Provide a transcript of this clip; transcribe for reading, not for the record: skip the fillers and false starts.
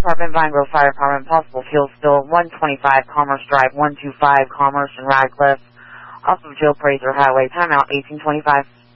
Department, Vine Grove Fire Department, possible fuel spill, 125 Commerce Drive, 125 Commerce and Radcliffe, off of Joe Fraser Highway, timeout 1825.